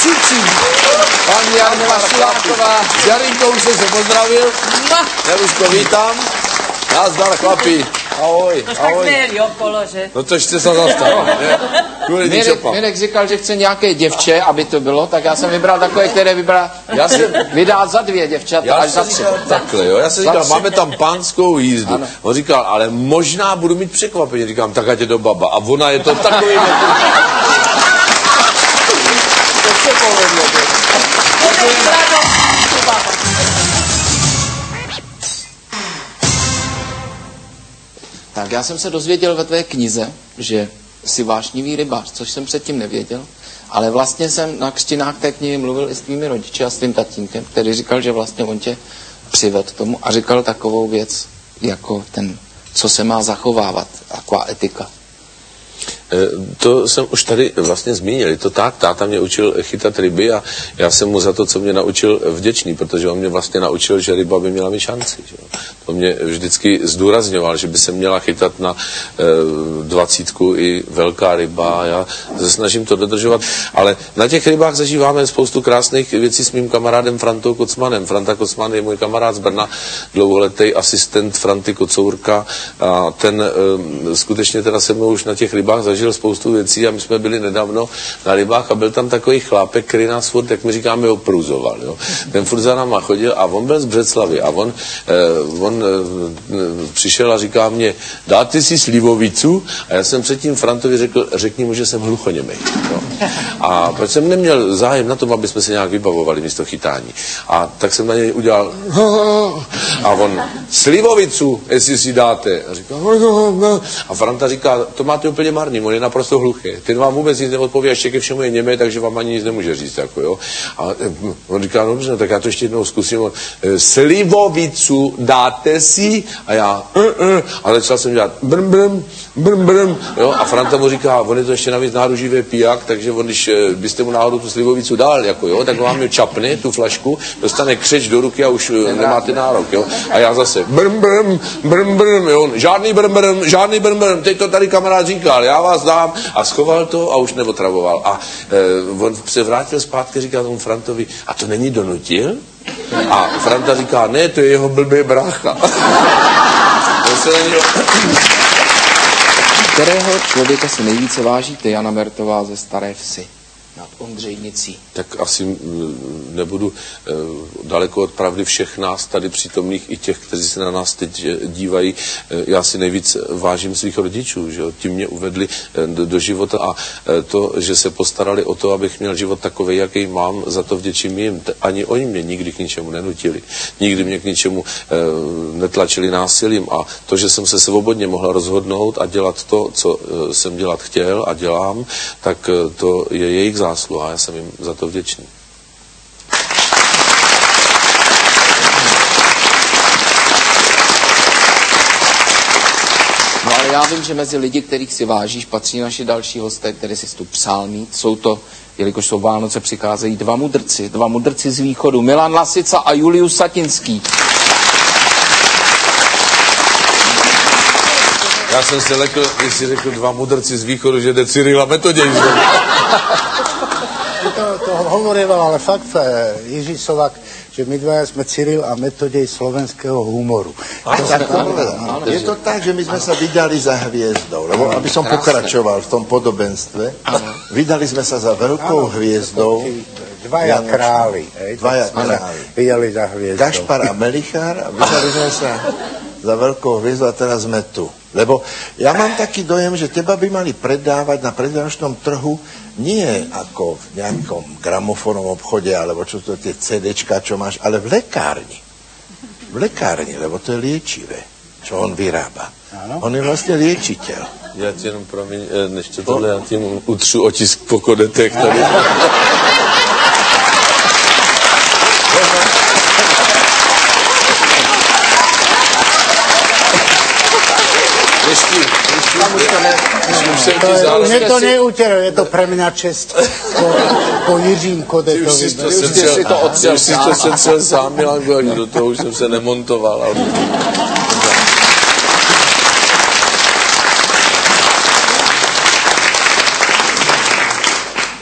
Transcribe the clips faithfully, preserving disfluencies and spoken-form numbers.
Cici. Paní Jarmila Šuláková. S Jarinkou jsem se pozdravil. Neruško, vítám. Nazdar, chlapi. Ahoj, To ahoj. tak měli okolo, že? No to jste se zastavil, ne? Mirek, Mirek říkal, že chce nějaké děvče, aby to bylo, tak já jsem vybral takové, které vybral. Já jsem vydal za dvě děvčata, Já až za jsem tři. říkal takhle, jo, já jsem říkal, máme tam pánskou jízdu. Ano. On říkal, ale možná budu mít překvapení. Říkám, tak ať je to baba. A ona je to takový... To se povedlo. Tak já jsem se dozvěděl ve tvé knize, že jsi vášnivý rybář, což jsem předtím nevěděl, ale vlastně jsem na křtinách té knihy mluvil i s tvými rodiči a s tvým tatínkem, který říkal, že vlastně on tě přived tomu a říkal takovou věc, jako ten, co se má zachovávat, taková etika. To jsem už tady vlastně zmínil. Je to tak, táta mě učil chytat ryby a já jsem mu za to, co mě naučil, vděčný, protože on mě vlastně naučil, že ryba by měla mít šanci. Že? To mě vždycky zdůrazňoval, že by se měla chytat na e, dvacítku i velká ryba a já se snažím to dodržovat. Ale na těch rybách zažíváme spoustu krásných věcí s mým kamarádem Frantou Kocmanem. Franta Kocman je můj kamarád z Brna, dlouholetý asistent Franty Kocourka a ten e, skutečně teda se mnou už na těch rybách zažil spoustu věcí a my jsme byli nedávno na rybách a byl tam takový chlápek, který nás furt, jak my říkáme, opruzoval. Jo. Ten furt za náma chodil a on byl z Břeclavy a on, eh, on eh, přišel a říká mě, dáte si slivovicu? A já jsem předtím Frantovi řekl, řekni mu, že jsem hluchoněmej. Jo. A proč jsem neměl zájem na tom, aby jsme se nějak vybavovali místo chytání. A tak jsem na něj udělal a on, slivovicu, jestli si dáte. A říká, a Franta říká, to máte úplně marný, on je naprosto hluchý. Ten vám vůbec nic neodpoví, ještě ke všemu je němé, takže vám ani nic nemůže říct. Jako, jo. A on říká, no dobře, tak já to ještě jednou zkusím. On, slivovicu dáte si? A já, uh, uh, a začal jsem dělat brm, brm, brm, brm. Jo. A Franta mu říká, on je to ještě navíc náruživý pijak, takže on, když byste mu náhodou tu slivovicu dal, jako, jo, tak vám je čapne, tu flašku, dostane křeč do ruky a už nemáte nárok. Jo. A já zase brm, brm, brm, brm, jo. Žádný brm, brm, žádný brm, brm, teď to tady kamarád říkal, já vás dám a schoval to a už neotravoval. A e, on se vrátil zpátky, říkal tomu Frantovi, a to není donutil? A Franta říká, ne, to je jeho blbý brácha. To se není... Kterého člověka si nejvíce vážíte, Jana Mertová ze Staré Vsi nad Ondřejnicí? Tak asi nebudu daleko od pravdy všech nás tady přítomných, i těch, kteří se na nás teď dívají. Já si nejvíc vážím svých rodičů, že ti mě uvedli do, do života a to, že se postarali o to, abych měl život takový, jaký mám, za to vděčím jim. Ani oni mě nikdy k ničemu nenutili. Nikdy mě k ničemu netlačili násilím a to, že jsem se svobodně mohl rozhodnout a dělat to, co jsem dělat chtěl a dělám, tak to je jejich zásluha a já jsem jim za to vděčný. No ale já vím, že mezi lidi, kterých si vážíš, patří naši další hosté, které si tu přál mít. Jsou to, jelikož jsou Vánoce, přicházejí dva mudrci, dva mudrci z východu, Milan Lasica a Julius Satinský. Já jsem si lekl, když si řekl dva mudrci z východu, že jde Cyril a Metoděj. To, to hovoril, ale fakt Jiří Sovák, že my dva jsme Cyril a Metoděj slovenského humoru. To tak to povedal. Je to tak, že my jsme se vydali za hviezdou, lebo aby som pokračoval v tom podobenstve, vydali jsme se za velkou hviezdou. Dvaja králi. Dvaja králi. Vydali za hviezdou. Gašpar a Melichár a vydali jsme se za velkou hviezdu a teraz sme tu. Lebo ja mám taký dojem, že teba by mali predávať na predvianočnom trhu nie ako v nejakom gramofónom obchode, alebo čo to tie CDčka, čo máš, ale v lekárni. V lekárni, lebo to je liečivé, čo on vyrába. Ano. On je vlastne liečiteľ. Já ti jenom promiň, než to tohle, já tím utřu otisk po kodetech tady. Mně to neutěro, je to pre mňa čest po, po Jiřím Kodetovi. Už si to setřel sám, Milanko, až do toho už jsem se nemontoval. Ale...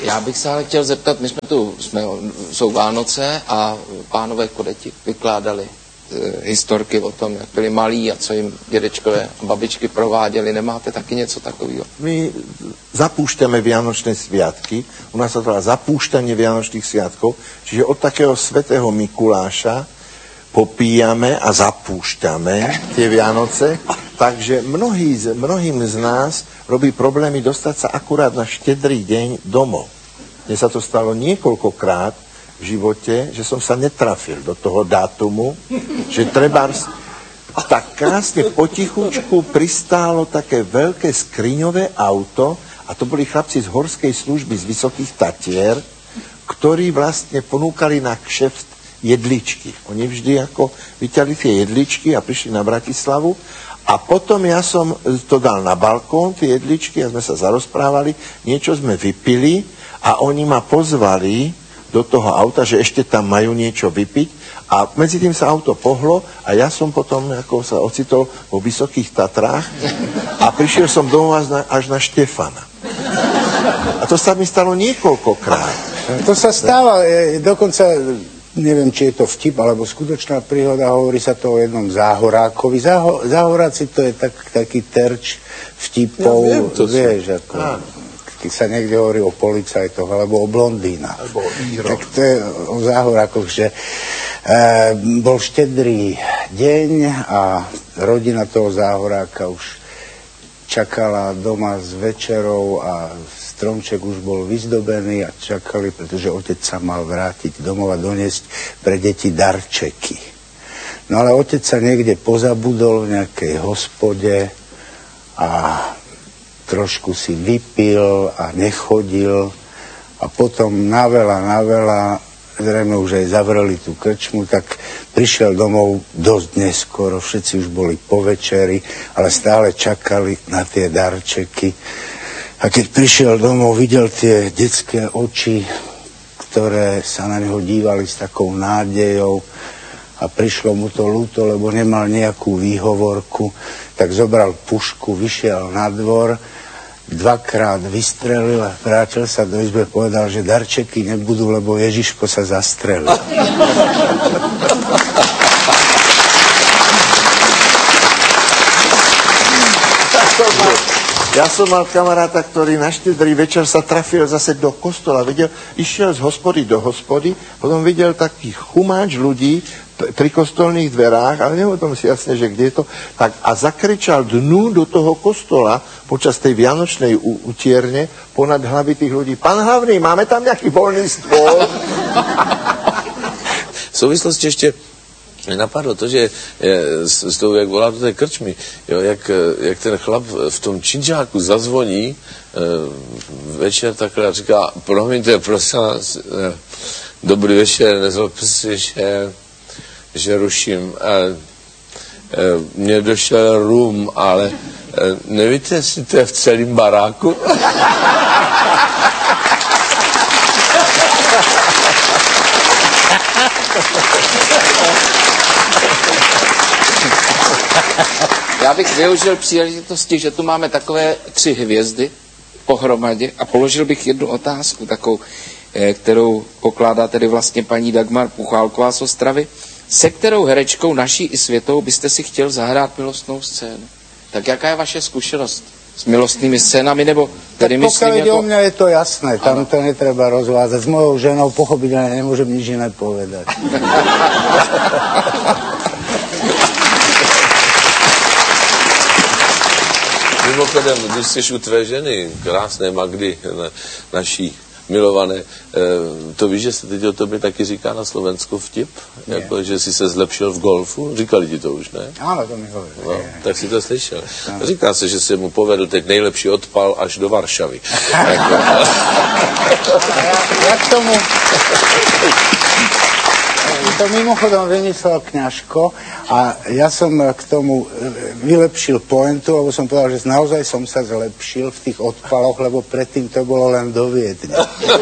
Já bych se ale chtěl zeptat, my jsme tu, jsme, jsou Vánoce a pánové Kodeti vykládali e, historky o tom, jak byli malí a co jim dědečkové a babičky prováděli. Nemáte taky něco takového? My zapúšťame Vianočné sviatky, u nás sa to volá zapúšťanie Vianočných sviatkov, čiže od takého svätého Mikuláša popíjame a zapúšťame tie Vianoce, takže mnohí, mnohým z nás robí problémy dostať sa akurát na štedrý deň domov. Mne sa to stalo niekoľkokrát v živote, že som sa netrafil do toho dátumu, že treba tak krásne potichučku pristálo také veľké skriňové auto a to boli chlapci z horskej služby z Vysokých Tatier, ktorí vlastne ponúkali na kšeft jedličky. Oni vždy ako vyťali tie jedličky a prišli na Bratislavu a potom ja som to dal na balkón, tie jedličky, a sme sa zarozprávali, niečo sme vypili a oni ma pozvali do toho auta, že ešte tam majú niečo vypiť a medzi tým sa auto pohlo a ja som potom ako sa ocitol vo Vysokých Tatrách a prišiel som domov až na, až na Štefana. A to sa mi stalo niekoľkokrát. To sa stáva, e, dokonca neviem, či je to vtip, alebo skutočná príhoda, hovorí sa to o jednom záhorákovi. Záho, záhoráci to je tak, taký terč vtipov, ja viem, to vieš, ako, keď sa niekde hovorí o policajtoch, alebo o blondínach. Alebo o íroch. Tak to je o záhorákoch, že e, bol štedrý deň a rodina toho záhoráka už čakala doma s večerou a stromček už bol vyzdobený a čakali, pretože otec sa mal vrátiť domov a doniesť pre deti darčeky. No ale otec sa niekde pozabudol v nejakej hospode a trošku si vypil a nechodil a potom na veľa, na veľa, zrejme už aj zavreli tú krčmu, tak prišiel domov dosť neskoro, všetci už boli po večeri, ale stále čakali na tie darčeky. A keď prišiel domov, videl tie detské oči, ktoré sa na neho dívali s takou nádejou a prišlo mu to ľúto, lebo nemal nejakú výhovorku, tak zobral pušku, vyšiel na dvor, dvakrát vystrelil a vrátil sa do izby a povedal, že darčeky nebudú, lebo Ježiško sa zastrelil. Ja som mal kamaráta, ktorý na štedrý večer sa trafil zase do kostola. Videl, išiel z hospody do hospody, potom videl taký chumáč ľudí pri kostolných dverách, ale nevedom si jasne, že kde je to, tak a zakričal dnu do toho kostola počas tej vianočnej utierne ponad hlavy tých ľudí. Pán hlavný, máme tam nejaký voľný stôl? V souvislosti ještě napadlo to, že s, s tou, jak volá do té krčmy, jo, jak, jak ten chlap v tom činžáku zazvoní e, večer takhle a říká, promiňte, prosím vás, e, dobrý večer, nezlobte si, že, že ruším. E, e, mně došel rum, ale e, nevíte, jestli to je v celém baráku? Já bych využil příležitosti, že tu máme takové tři hvězdy pohromadě a položil bych jednu otázku, takovou, kterou pokládá tedy vlastně paní Dagmar Puchálková z Ostravy. Se kterou herečkou naší i světovou byste si chtěl zahrát milostnou scénu? Tak jaká je vaše zkušenost s milostnými scénami, nebo tedy tak myslím pokiaľ jako... o mňa je to jasné, tam to netreba rozvázať. S mojou ženou pochopiteľne nemôžem nič iné povedať. Mimochodem, když jsi u tvé ženy, krásné Magdy, na, naší milované, e, to víš, že se teď o tobě taky říká na Slovensku vtip? Jako, že jsi se zlepšil v golfu? Říkali ti to už, ne? Áno, to mi hovorí. No, tak si to slyšel. Říká se, že se mu povedl teď nejlepší odpal až do Varšavy. Jako, ja, ja k tomu... To mimochodom vymyslel Kňažko a ja som k tomu vylepšil pointu, lebo som povedal, že naozaj som sa zlepšil v tých odpaloch, lebo predtým to bolo len do Viedne.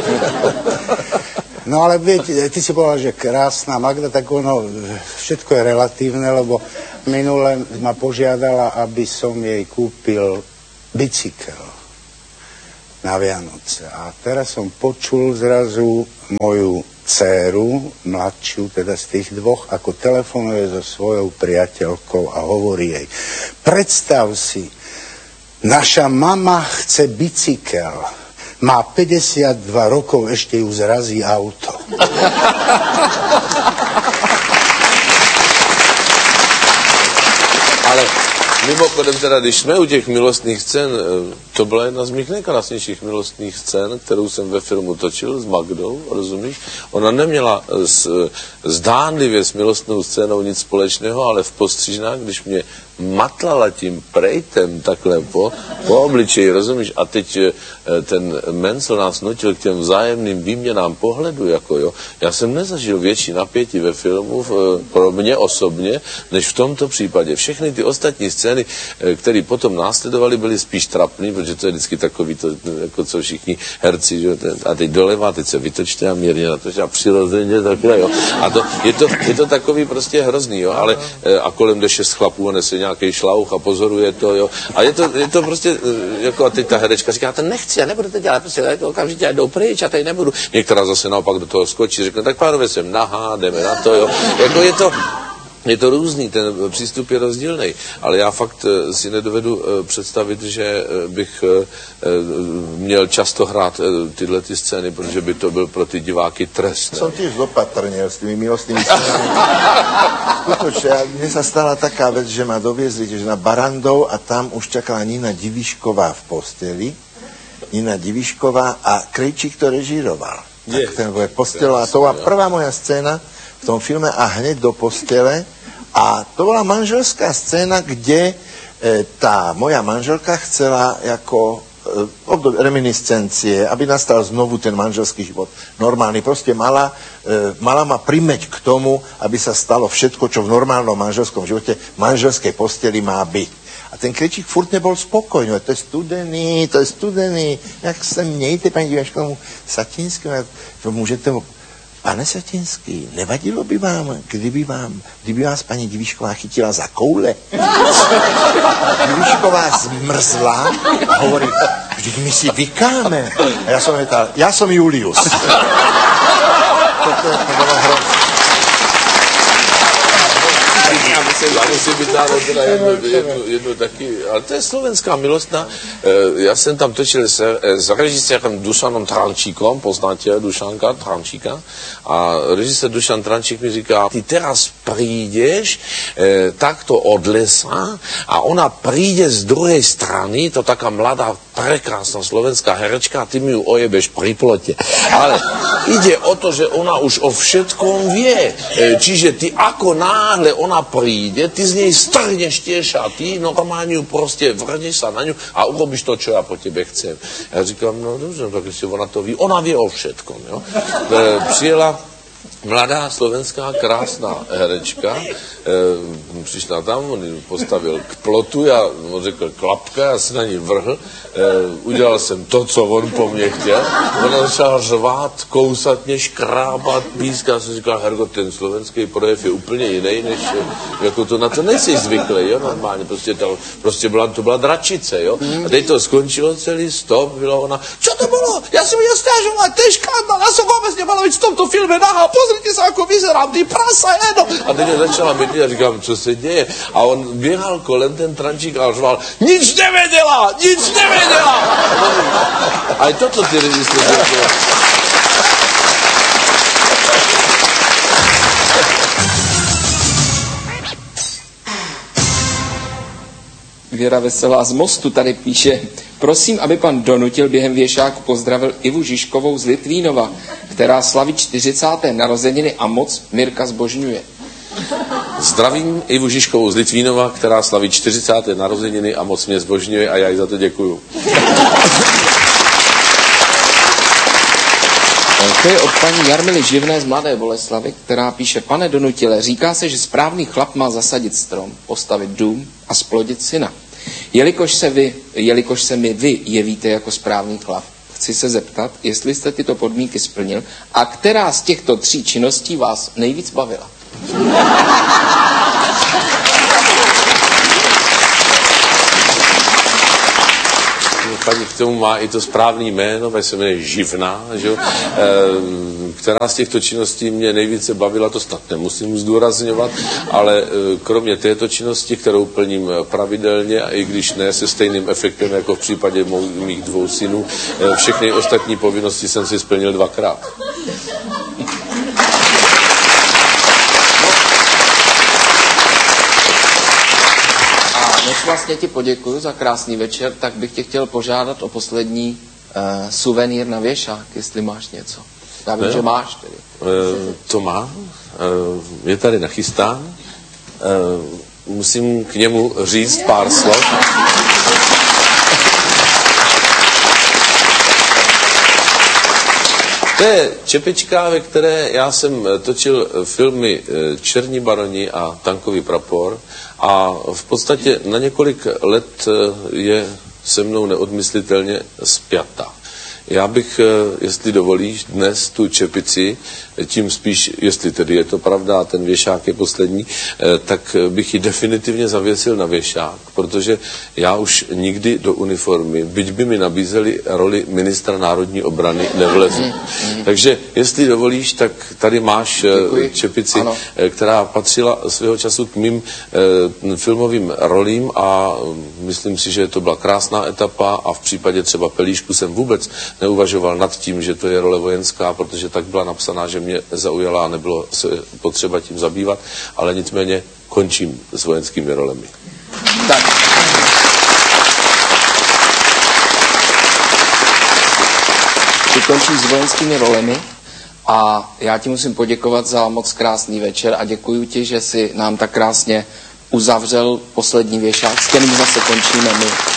No ale viete, ty si povedal, že krásna Magda, tak ono, všetko je relatívne, lebo minule ma požiadala, aby som jej kúpil bicykel. na Vianoce. A teraz som počul zrazu moju dcéru, mladšiu, teda z tých dvoch, ako telefonuje so svojou priateľkou a hovorí jej, predstav si, naša mama chce bicykel, má päťdesiatdva rokov, ešte ju zrazí auto. Ale mimochodem teda, když jsme u těch milostných scén, to byla jedna z mých nejkrásnějších milostných scén, kterou jsem ve filmu točil s Magdou, rozumíš? Ona neměla s, zdánlivě s milostnou scénou nic společného, ale v postřižnách, když mě matlala tím prejtem takhle po, po obličeji, rozumíš? A teď ten Mencel nás nutil k těm vzájemným výměnám pohledu, jako jo. Já jsem nezažil větší napětí ve filmu pro mě osobně, než v tomto případě. Všechny ty ostatní scény, které potom následovaly, byly spíš trapný, protože to je vždycky takový, to, jako co všichni herci, že? A teď doleva, teď se vytočte a mírně natočte a přirozeně takhle, jo. A to, je, to, je to takový prostě hrozný, jo. Ale a kolem jde šest chlapů a nese nějaký šlauch a pozoruje to, jo. A je to, je to prostě, jako a teď ta herečka říká, to nechci, já nebudu to dělat, prostě to okamžitě jdou pryč a tady nebudu. Některá zase naopak do toho skočí, řekne, tak pánové, jsem nahá, jdeme na to, jo. Jako je to, je to různý, ten přístup je rozdílný, ale já fakt si nedovedu představit, že bych měl často hrát tyhle ty scény, protože by to byl pro ty diváky trest. Som tiež zopatrnil s tými milostnými scénami. Skutočne, mne sa stala taká vec, že ma doviezli že na Barandov a tam už čakala Nina Divišková v posteli. Nina Divišková a Krejčík to režíroval. Tak ten bude postel a to bola prvá moja scéna v tom filme a hneď do postele. A to bola manželská scéna, kde e, tá moja manželka chcela ako e, od reminiscencie, aby nastal znovu ten manželský život normálny. Proste mala, e, mala ma primeť k tomu, aby sa stalo všetko, čo v normálnom manželskom živote v manželskej posteli má byť. A ten Krejčík furt nebol spokojný. To je studený, to je studený. Jak se mějte, paní Diviškovu Satinskému, můžete mu... Pane Satinský, nevadilo by vám, kdyby, vám, kdyby vás paní Divišková chytila za koule? Divišková zmrzla a hovorí, vždyť my si vykáme. A já jsem větal, já jsem Julius. to, to, to bylo hrozné. Já musím vytáhnout teda jednu, jednu, jednu taky, ale to je slovenská milostná. Já jsem tam točil se, s režisérem Dušanom Trančíkom, poznáte Dušanka Trančíka, a režisér Dušan Trančík mi říká, ty teraz prídeš e, takto od lesa a ona príde z druhej strany, to taká mladá, prekrásna slovenská herečka a ty mi ju ojebeš pri plote. Ale ide o to, že ona už o všetkom vie. E, čiže ty ako náhle ona príde, ty z nej strhneš tie šaty, normálne ju proste vrhneš sa na ňu a urobíš to, čo ja po tebe chcem. Ja říkám, no dobře, tak si ona to ví. Ona vie o všetkom, jo. E, přijela mladá slovenská krásná herečka, e, přišla tam, on ji postavil k plotu, já on řekl klapka, já se na ní vrhl, e, udělal jsem to, co on po mně chtěl, ona začala řvát, kousat mě, škrábat, pískat, já jsem říkal, Hergo, ten slovenský projev je úplně jiný, než jako to, na to nejsi zvyklý, jo, normálně, prostě, to, prostě byla, to byla dračice, jo, a teď to skončilo celý, stop, byla ona, čo to bylo, já jsem měl stážovat, to je škandál, já jsem vůbec nemala být v tomto filme nahá, pozrite sa, ako vyzerám, ty prasa jedno. A teď mě začala mytlit a říkám, co se děje. A on běhal kolem ten Trančík a řval, nic nevěděla, nic nevěděla. A i toto ty režiséři. Věra Veselá z Mostu tady píše, prosím, aby pan Donutil během věšáku pozdravil Ivu Žižkovou z Litvínova, která slaví čtyřicáté narozeniny a moc Mirka zbožňuje. Zdravím Ivu Žižkovou z Litvínova, která slaví čtyřicáté narozeniny a moc mě zbožňuje a já jí za to děkuju. To je od paní Jarmily Živné z Mladé Boleslavy, která píše, pane Donutile, říká se, že správný chlap má zasadit strom, postavit dům a splodit syna. Jelikož se, vy, jelikož se mi vy jevíte jako správný chlap, chci se zeptat, jestli jste tyto podmínky splnil a která z těchto tří činností vás nejvíc bavila. paní k tomu má i to správné jméno, protože se jmenuje Živná, že? E, která z těchto činností mě nejvíce bavila, to snad nemusím zdůrazňovat, ale e, kromě této činnosti, kterou plním pravidelně, a i když ne se stejným efektem jako v případě mou, mých dvou synů, e, všechny ostatní povinnosti jsem si splnil dvakrát. Než vlastně ti poděkuju za krásný večer, tak bych tě chtěl požádat o poslední uh, suvenýr na věšák, jestli máš něco. Já vím, no, že máš tedy. Uh, to má. Uh, je tady nachystán. Uh, musím k němu říct pár slov. To je čepička, ve které já jsem točil filmy Černí baroni a Tankový prapor a v podstatě na několik let je se mnou neodmyslitelně spjata. Já bych, jestli dovolíš, dnes tu čepici, tím spíš, jestli tedy je to pravda a ten věšák je poslední, tak bych ji definitivně zavěsil na věšák, protože já už nikdy do uniformy, byť by mi nabízeli roli ministra národní obrany, nevlezu. Mm, mm. Takže, jestli dovolíš, tak tady máš Děkuji. čepici, ano. která patřila svého času k mým eh, filmovým rolím a myslím si, že to byla krásná etapa a v případě třeba Pelíšku jsem vůbec neuvažoval nad tím, že to je role vojenská, protože tak byla napsaná, že mě zaujala a nebylo se potřeba tím zabývat, ale nicméně končím s vojenskými rolemi. Tak. Ty končíš s vojenskými rolemi a já ti musím poděkovat za moc krásný večer a děkuji ti, že jsi nám tak krásně uzavřel poslední věšák, s kterým zase končíme my.